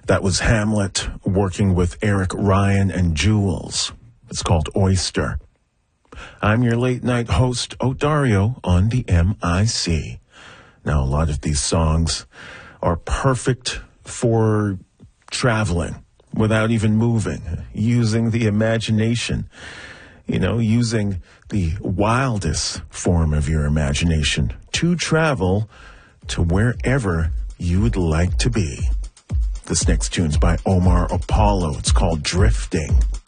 That was Hamlet working with Eric Ryan and Jules. It's called Oyster. I'm your late night host, Odario, on the MIC. Now, a lot of these songs are perfect for traveling without even moving, using the imagination, using the wildest form of your imagination to travel to wherever you would like to be. This next tune's by Omar Apollo. It's called Drifting.